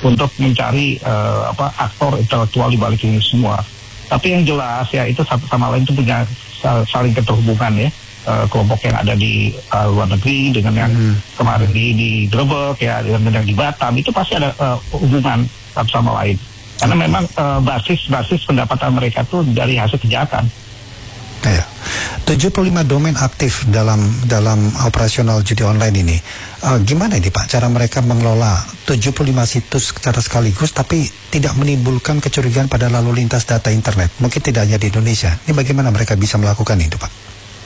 untuk mencari aktor intelektual di balik ini semua. Tapi yang jelas ya itu satu sama lain itu punya saling keterhubungan ya. Kelompok yang ada di luar negeri dengan yang kemarin di Grebek ya, dengan yang di Batam, itu pasti ada hubungan satu sama lain. Karena memang basis pendapatan mereka tuh dari hasil kejahatan. Ya. 75 domain aktif dalam operasional judi online ini. Gimana ini Pak cara mereka mengelola 75 situs secara sekaligus tapi tidak menimbulkan kecurigaan pada lalu lintas data internet? Mungkin tidak hanya di Indonesia. Ini bagaimana mereka bisa melakukan itu Pak?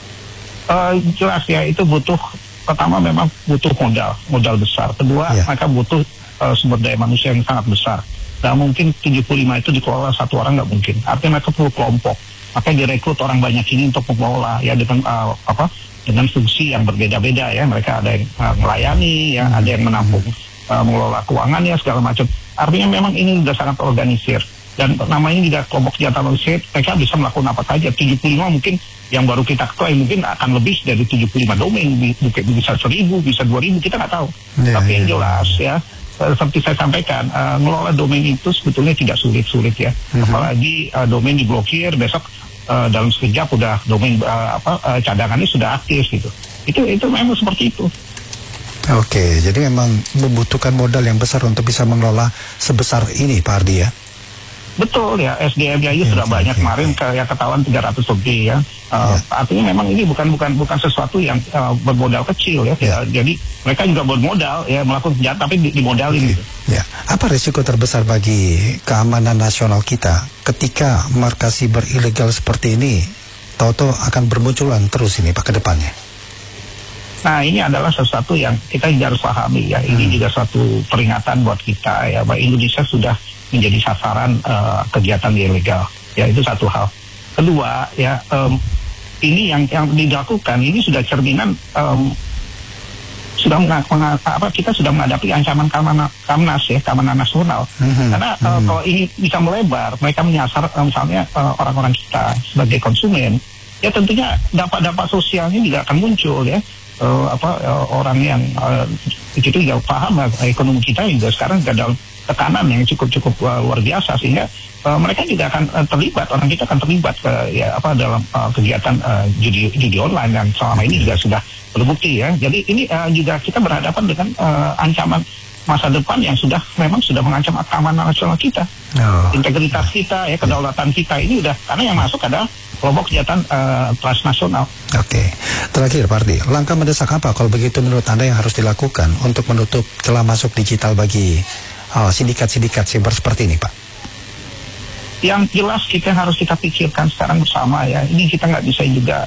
Jelas ya, itu pertama memang butuh modal besar. Kedua, mereka butuh sumber daya manusia yang sangat besar. Nah mungkin 75 itu dikelola satu orang nggak mungkin. Artinya mereka perlu kelompok. Makanya direkrut orang banyak ini untuk mengelola ya dengan fungsi yang berbeda-beda ya. Mereka ada yang melayani ya, ada yang menampung, mengelola keuangan ya segala macam. Artinya memang ini sudah sangat organisir. Dan namanya juga kelompok senjata manusia, mereka bisa melakukan apa saja. 75 mungkin yang baru kita ketahui mungkin akan lebih dari 75 domain, bisa 1.000, bisa 2.000, kita nggak tahu. Tapi yang jelas ya, seperti saya sampaikan, ngelola domain itu sebetulnya tidak sulit-sulit ya. Apalagi domain diblokir, besok dalam sekejap udah domain cadangannya sudah aktif gitu. Itu memang seperti itu. Oke, jadi memang membutuhkan modal yang besar untuk bisa mengelola sebesar ini Pak Ardi ya. Betul ya, SDM-nya sudah banyak kemarin kayak ketahuan 300 lebih ya. Artinya memang ini bukan sesuatu yang bermodal kecil ya. Jadi mereka juga bermodal ya melakukan kejahatan tapi dimodalin gitu. Ya, apa risiko terbesar bagi keamanan nasional kita ketika markas siber ilegal seperti ini tahu-tahu akan bermunculan terus ini Pak ke depannya? Nah ini adalah sesuatu yang kita harus pahami ya. Ini juga suatu peringatan buat kita ya, bahwa Indonesia sudah menjadi sasaran kegiatan ilegal. Ya itu satu hal. Kedua ya, ini yang dilakukan ini sudah cerminan kita sudah menghadapi ancaman Kamnas ya, keamanan nasional. Karena kalau ini bisa melebar, mereka menyasar misalnya orang-orang kita sebagai konsumen, ya tentunya dampak-dampak sosialnya juga akan muncul ya. Orang yang itu juga paham ekonomi kita juga sekarang dalam tekanan yang cukup luar biasa, sehingga mereka juga akan terlibat, orang kita akan terlibat dalam kegiatan judi online yang selama ini juga sudah terbukti ya. Jadi ini juga kita berhadapan dengan ancaman masa depan yang memang sudah mengancam keamanan nasional kita, integritas kita ya, kedaulatan kita ini udah, karena yang masuk adalah kelompok kejahatan transnasional. Oke, terakhir Pak Ardi, langkah mendesak apa kalau begitu menurut Anda yang harus dilakukan untuk menutup celah masuk digital bagi sindikat-sindikat siber seperti ini Pak? Yang jelas harus kita pikirkan sekarang bersama ya, ini kita nggak bisa juga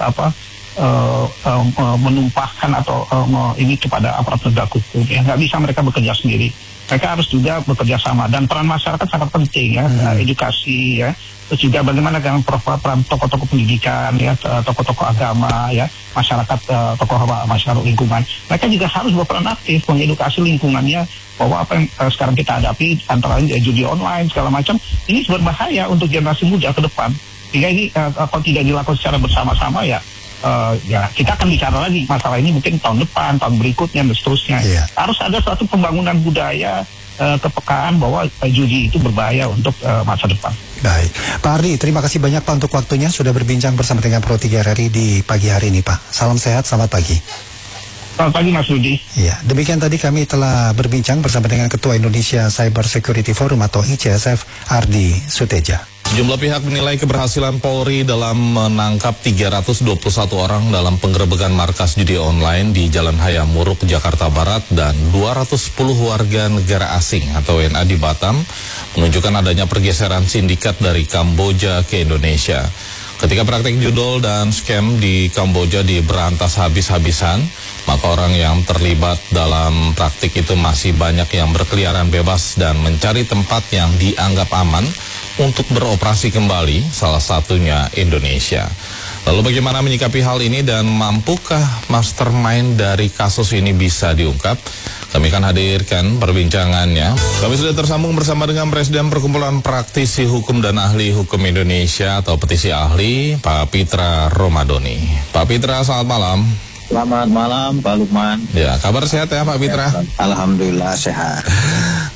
menumpahkan atau ini kepada aparat penegak hukum ya, nggak bisa mereka bekerja sendiri, mereka harus juga bekerja sama, dan peran masyarakat sangat penting ya, edukasi ya, terus juga bagaimana dengan peran tokoh-tokoh pendidikan ya, tokoh-tokoh agama ya, masyarakat, tokoh masyarakat lingkungan, mereka juga harus berperan aktif mengedukasi lingkungannya bahwa apa yang sekarang kita hadapi antara lain judi online segala macam ini berbahaya untuk generasi muda ke depan, sehingga ini kalau tidak dilakukan secara bersama-sama ya kita akan bicara lagi masalah ini mungkin tahun depan, tahun berikutnya dan seterusnya. Harus ada suatu pembangunan budaya, kepekaan bahwa judi itu berbahaya untuk masa depan. Baik, Pak Ardi, terima kasih banyak Pak untuk waktunya sudah berbincang bersama dengan Pro 3 RRI di pagi hari ini Pak. Salam sehat, selamat pagi. Selamat pagi Mas Rudi. Ya, demikian tadi kami telah berbincang bersama dengan Ketua Indonesia Cyber Security Forum atau ICSF, Ardi Suteja. Sejumlah pihak menilai keberhasilan Polri dalam menangkap 321 orang dalam penggerebekan markas judi online di Jalan Hayam Muruk, Jakarta Barat, dan 210 warga negara asing atau WNA di Batam menunjukkan adanya pergeseran sindikat dari Kamboja ke Indonesia. Ketika praktik judol dan scam di Kamboja diberantas habis-habisan, maka orang yang terlibat dalam praktik itu masih banyak yang berkeliaran bebas dan mencari tempat yang dianggap aman untuk beroperasi kembali, salah satunya Indonesia. Lalu bagaimana menyikapi hal ini dan mampukah mastermind dari kasus ini bisa diungkap? Kami akan hadirkan perbincangannya. Kami sudah tersambung bersama dengan Presiden Perkumpulan Praktisi Hukum dan Ahli Hukum Indonesia atau Petisi Ahli, Pak Pitra Romadoni. Pak Pitra, selamat malam. Selamat malam Pak Lukman. Ya, kabar sehat ya Pak Pitra? Alhamdulillah sehat.